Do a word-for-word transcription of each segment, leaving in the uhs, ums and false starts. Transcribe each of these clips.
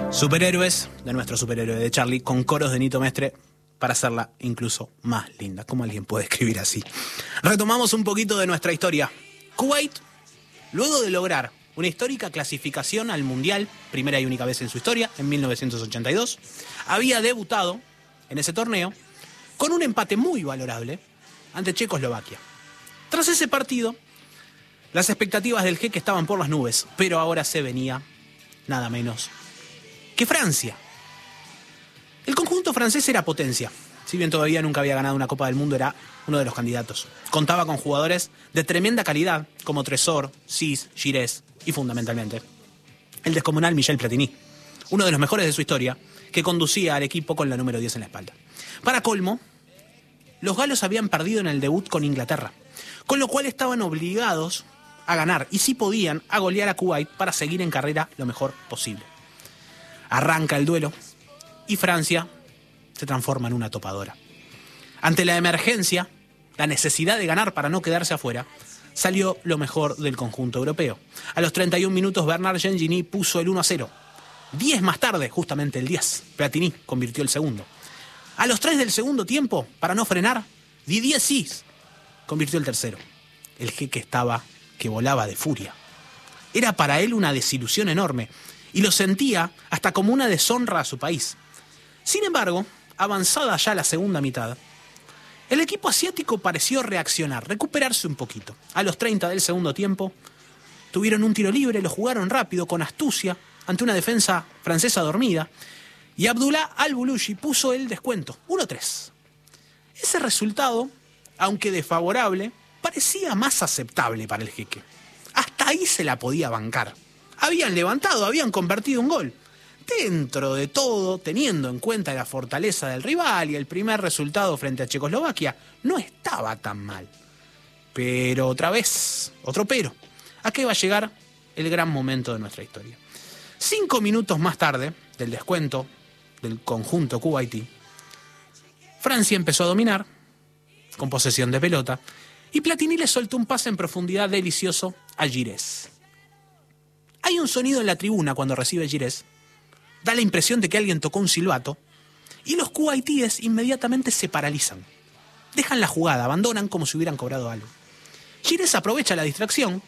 Superhéroes de nuestro superhéroe de Charlie, con coros de Nito Mestre para hacerla incluso más linda. ¿Cómo alguien puede escribir así? Retomamos un poquito de nuestra historia. Kuwait, luego de lograr una histórica clasificación al Mundial, primera y única vez en su historia, en mil novecientos ochenta y dos, había debutado en ese torneo con un empate muy valorable ante Checoslovaquia. Tras ese partido, las expectativas del jeque estaban por las nubes, pero ahora se venía nada menos que Francia. El conjunto francés era potencia. Si bien todavía nunca había ganado una Copa del Mundo, era uno de los candidatos. Contaba con jugadores de tremenda calidad, como Tresor, Sis, Girés y, fundamentalmente, el descomunal Michel Platini, uno de los mejores de su historia, que conducía al equipo con la número diez en la espalda. Para colmo, los galos habían perdido en el debut con Inglaterra, con lo cual estaban obligados a ganar, y si podían, a golear a Kuwait para seguir en carrera lo mejor posible. Arranca el duelo y Francia se transforma en una topadora. Ante la emergencia, la necesidad de ganar para no quedarse afuera, salió lo mejor del conjunto europeo. A los treinta y un minutos, Bernard Gengini puso el uno a cero. Diez más tarde, justamente el diez, Platini convirtió el segundo. A los tres del segundo tiempo, para no frenar, Didier Sis convirtió el tercero. El jeque estaba que volaba de furia. Era para él una desilusión enorme, y lo sentía hasta como una deshonra a su país. Sin embargo, avanzada ya la segunda mitad, el equipo asiático pareció reaccionar, recuperarse un poquito. A los treinta del segundo tiempo, tuvieron un tiro libre, lo jugaron rápido, con astucia, ante una defensa francesa dormida, y Abdullah Al-Bulushi puso el descuento, uno a tres. Ese resultado, aunque desfavorable, parecía más aceptable para el jeque. Hasta ahí se la podía bancar. Habían levantado, habían convertido un gol. Dentro de todo, teniendo en cuenta la fortaleza del rival y el primer resultado frente a Checoslovaquia, no estaba tan mal. Pero otra vez, otro pero. ¿A qué va a llegar el gran momento de nuestra historia? Cinco minutos más tarde del descuento del conjunto kuwaití, Francia empezó a dominar, con posesión de pelota, y Platini le soltó un pase en profundidad delicioso a Girés. Hay un sonido en la tribuna cuando recibe Girés. Da la impresión de que alguien tocó un silbato y los kuwaitíes inmediatamente se paralizan. Dejan la jugada, abandonan como si hubieran cobrado algo. Girés aprovecha la distracción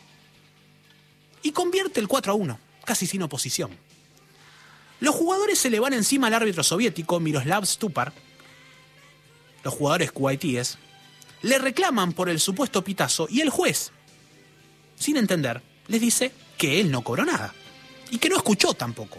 y convierte el cuatro a uno, casi sin oposición. Los jugadores se le van encima al árbitro soviético Miroslav Stupar. Los jugadores kuwaitíes le reclaman por el supuesto pitazo y el juez, sin entender, les dice que él no cobró nada y que no escuchó tampoco.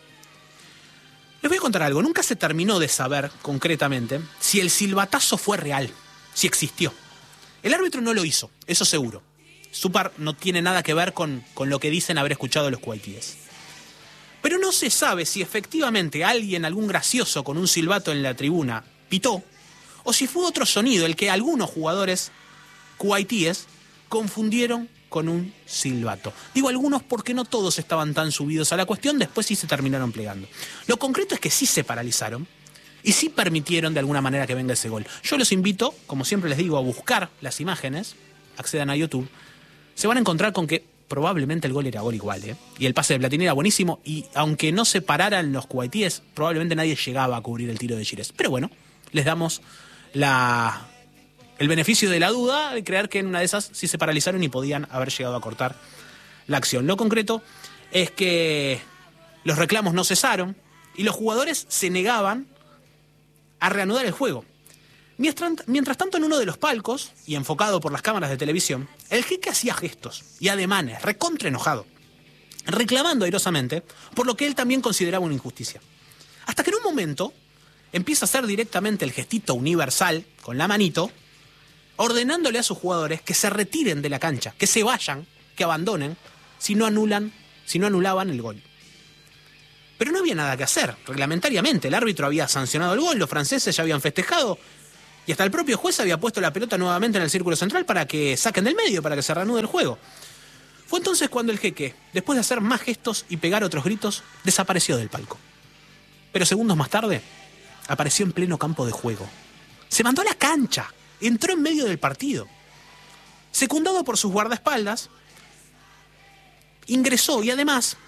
Les voy a contar algo. Nunca se terminó de saber concretamente si el silbatazo fue real, si existió. El árbitro no lo hizo, eso seguro. Stupar no tiene nada que ver con, con lo que dicen haber escuchado los kuwaitíes. Pero no se sabe si efectivamente alguien, algún gracioso con un silbato en la tribuna, pitó, o si fue otro sonido el que algunos jugadores kuwaitíes confundieron con un silbato. Digo algunos porque no todos estaban tan subidos a la cuestión, después sí se terminaron plegando. Lo concreto es que sí se paralizaron y sí permitieron de alguna manera que venga ese gol. Yo los invito, como siempre les digo, a buscar las imágenes, accedan a YouTube, se van a encontrar con que probablemente el gol era gol igual, ¿eh? Y el pase de Platini era buenísimo, y aunque no se pararan los kuwaitíes, probablemente nadie llegaba a cubrir el tiro de Girés. Pero bueno, les damos la... el beneficio de la duda de creer que en una de esas sí se paralizaron y podían haber llegado a cortar la acción. Lo concreto es que los reclamos no cesaron y los jugadores se negaban a reanudar el juego. Mientras, mientras tanto, en uno de los palcos, y enfocado por las cámaras de televisión, el jeque hacía gestos y ademanes, recontra enojado, reclamando airosamente por lo que él también consideraba una injusticia. Hasta que en un momento empieza a hacer directamente el gestito universal con la manito, ordenándole a sus jugadores que se retiren de la cancha, que se vayan, que abandonen, si no anulan, si no anulaban el gol. Pero no había nada que hacer, reglamentariamente. El árbitro había sancionado el gol, los franceses ya habían festejado, y hasta el propio juez había puesto la pelota nuevamente en el círculo central para que saquen del medio, para que se reanude el juego. Fue entonces cuando el jeque, después de hacer más gestos y pegar otros gritos, desapareció del palco. Pero segundos más tarde, apareció en pleno campo de juego. Se mandó a la cancha. Entró en medio del partido. Secundado por sus guardaespaldas, ingresó y además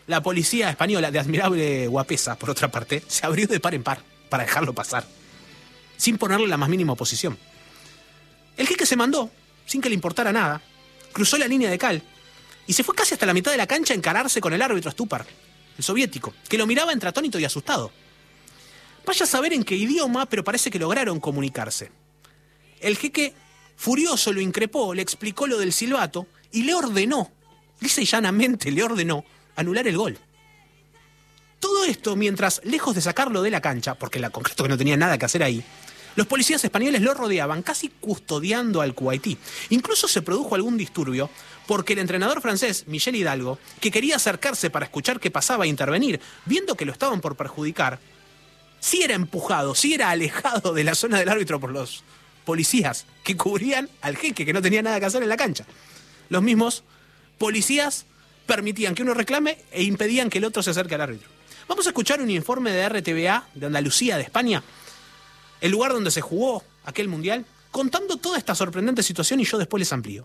La policía española, de admirable guapesa, por otra parte, se abrió de par en par para dejarlo pasar, sin ponerle la más mínima oposición. El jeque se mandó, sin que le importara nada, cruzó la línea de cal y se fue casi hasta la mitad de la cancha a encararse con el árbitro Stupar, el soviético, que lo miraba entre atónito y asustado. Vaya a saber en qué idioma, pero parece que lograron comunicarse. El jeque, furioso, lo increpó, le explicó lo del silbato y le ordenó, lisa y llanamente le ordenó, anular el gol. Todo esto mientras, lejos de sacarlo de la cancha, porque la concreto que no tenía nada que hacer ahí, los policías españoles lo rodeaban, casi custodiando al kuwaití. Incluso se produjo algún disturbio porque el entrenador francés, Michel Hidalgo, que quería acercarse para escuchar qué pasaba e intervenir, viendo que lo estaban por perjudicar, sí era empujado, sí era alejado de la zona del árbitro por los policías que cubrían al jeque, que no tenía nada que hacer en la cancha. Los mismos policías permitían que uno reclame e impedían que el otro se acerque al árbitro. Vamos a escuchar un informe de R T V A de Andalucía, de España, el lugar donde se jugó aquel mundial, contando toda esta sorprendente situación y yo después les amplío.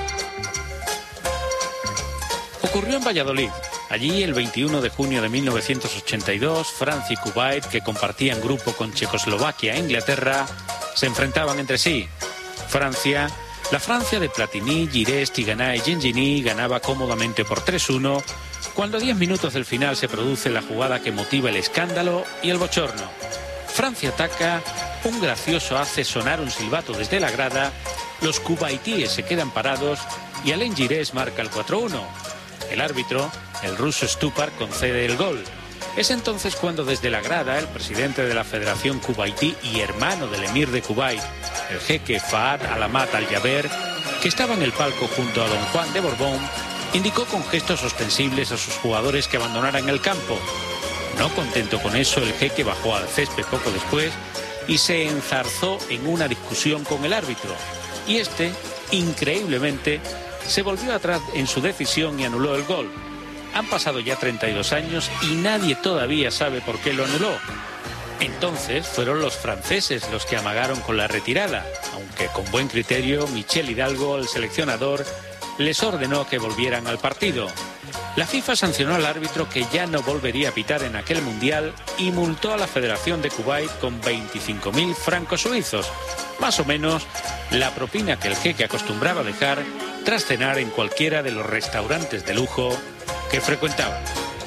Ocurrió en Valladolid. Allí, el veintiuno de junio de mil novecientos ochenta y dos, Francia y Kuwait, que compartían grupo con Checoslovaquia e Inglaterra, se enfrentaban entre sí. Francia, la Francia de Platini, Girés, Tigana y Gengini ganaba cómodamente por tres uno, cuando a diez minutos del final se produce la jugada que motiva el escándalo y el bochorno. Francia ataca, un gracioso hace sonar un silbato desde la grada, los kuwaitíes se quedan parados y Alain Girés marca el cuatro uno. El árbitro, el ruso Stupar, concede el gol. Es entonces cuando desde la grada el presidente de la Federación Kuwaití y hermano del emir de Kuwait, el jeque Fahad Alamat Al-Jaber, que estaba en el palco junto a don Juan de Borbón, indicó con gestos ostensibles a sus jugadores que abandonaran el campo. No contento con eso, el jeque bajó al césped poco después y se enzarzó en una discusión con el árbitro. Y este, increíblemente, se volvió atrás en su decisión y anuló el gol. Han pasado ya treinta y dos años y nadie todavía sabe por qué lo anuló. Entonces fueron los franceses los que amagaron con la retirada, aunque con buen criterio Michel Hidalgo, el seleccionador, les ordenó que volvieran al partido. La FIFA sancionó al árbitro, que ya no volvería a pitar en aquel mundial, y multó a la Federación de Kuwait con veinticinco mil francos suizos, más o menos la propina que el jeque acostumbraba dejar tras cenar en cualquiera de los restaurantes de lujo que frecuentaba.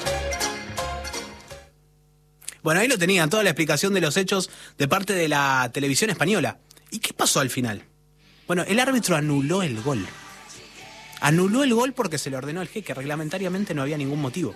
Bueno, ahí lo tenían, toda la explicación de los hechos de parte de la televisión española. ¿Y qué pasó al final? Bueno, el árbitro anuló el gol. Anuló el gol porque se le ordenó al jeque, reglamentariamente no había ningún motivo.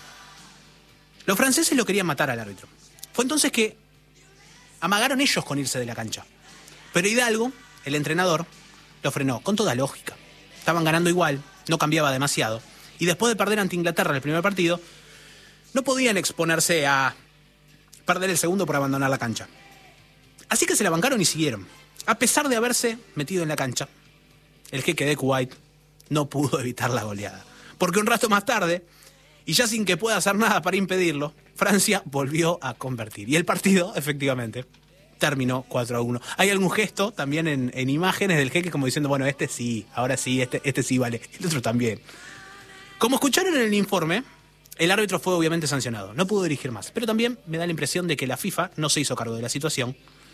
Los franceses lo querían matar al árbitro. Fue entonces que amagaron ellos con irse de la cancha. Pero Hidalgo, el entrenador, lo frenó, con toda lógica. Estaban ganando igual, no cambiaba demasiado. Y después de perder ante Inglaterra en el primer partido, no podían exponerse a perder el segundo por abandonar la cancha. Así que se la bancaron y siguieron. A pesar de haberse metido en la cancha, el jeque de Kuwait no pudo evitar la goleada. Porque un rato más tarde, y ya sin que pueda hacer nada para impedirlo, Francia volvió a convertir. Y el partido, efectivamente, terminó cuatro a uno. Hay algún gesto también en, en imágenes del jeque como diciendo, bueno, este sí, ahora sí, este, este sí vale, el otro también. Como escucharon en el informe, el árbitro fue obviamente sancionado, no pudo dirigir más. Pero también me da la impresión de que la FIFA no se hizo cargo de la situación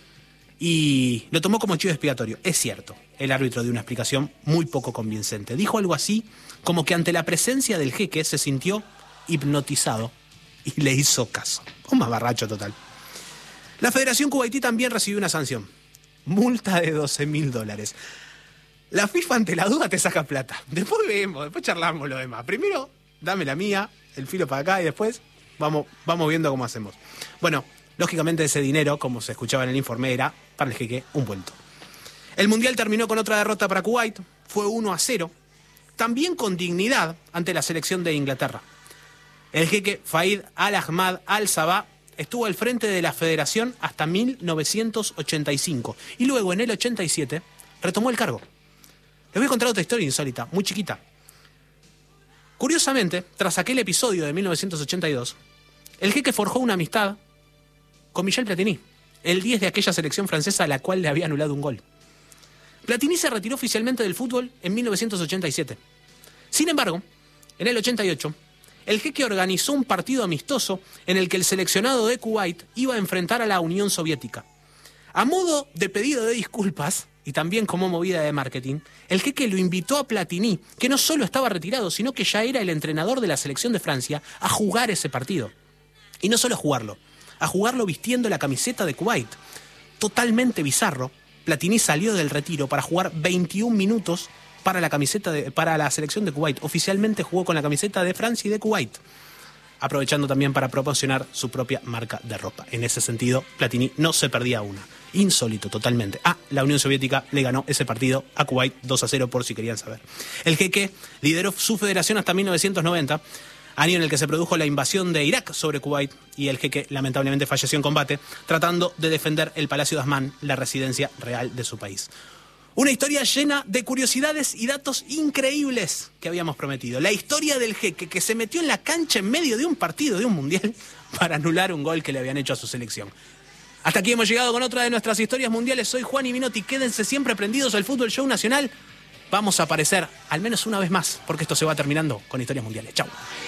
y lo tomó como chivo expiatorio. Es cierto, el árbitro dio una explicación muy poco convincente. Dijo algo así como que ante la presencia del jeque se sintió hipnotizado y le hizo caso. Un mamarracho total. La Federación Kuwaití también recibió una sanción. Multa de doce mil dólares. La FIFA ante la duda te saca plata. Después vemos, después charlamos lo demás. Primero, dame la mía, el filo para acá y después vamos, vamos viendo cómo hacemos. Bueno, lógicamente ese dinero, como se escuchaba en el informe, era para el jeque un vuelto. El Mundial terminó con otra derrota para Kuwait. Fue uno a cero. También con dignidad ante la selección de Inglaterra. El jeque Fahad Al-Ahmad Al-Sabah estuvo al frente de la federación hasta mil novecientos ochenta y cinco y luego en el ochenta y siete retomó el cargo. Les voy a contar otra historia insólita, muy chiquita. Curiosamente, tras aquel episodio de mil novecientos ochenta y dos, el jeque forjó una amistad con Michel Platini, el diez de aquella selección francesa a la cual le había anulado un gol. Platini se retiró oficialmente del fútbol en mil novecientos ochenta y siete. Sin embargo, en el ochenta y ocho, el jeque organizó un partido amistoso en el que el seleccionado de Kuwait iba a enfrentar a la Unión Soviética. A modo de pedido de disculpas, y también como movida de marketing, el jeque lo invitó a Platini, que no solo estaba retirado, sino que ya era el entrenador de la selección de Francia, a jugar ese partido. Y no solo a jugarlo, a jugarlo vistiendo la camiseta de Kuwait. Totalmente bizarro, Platini salió del retiro para jugar veintiún minutos para la, camiseta de, para la selección de Kuwait. Oficialmente jugó con la camiseta de Francia y de Kuwait, aprovechando también para proporcionar su propia marca de ropa. En ese sentido, Platini no se perdía una. Insólito, totalmente. Ah, la Unión Soviética le ganó ese partido a Kuwait dos a cero, por si querían saber. El jeque lideró su federación hasta mil novecientos noventa, año en el que se produjo la invasión de Irak sobre Kuwait, y el jeque lamentablemente falleció en combate, tratando de defender el Palacio de Asmán, la residencia real de su país. Una historia llena de curiosidades y datos increíbles que habíamos prometido. La historia del jeque que se metió en la cancha en medio de un partido de un mundial para anular un gol que le habían hecho a su selección. Hasta aquí hemos llegado con otra de nuestras historias mundiales. Soy Juan y Minotti. Quédense siempre prendidos al Fútbol Show Nacional. Vamos a aparecer al menos una vez más, porque esto se va terminando con historias mundiales. Chau.